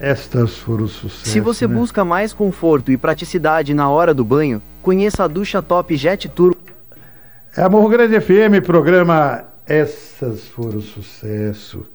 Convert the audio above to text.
Estas foram o sucesso. Se você busca mais conforto e praticidade na hora do banho, conheça a ducha Top Jet Turbo. É a Morro Grande FM, programa Essas Foram o Sucesso.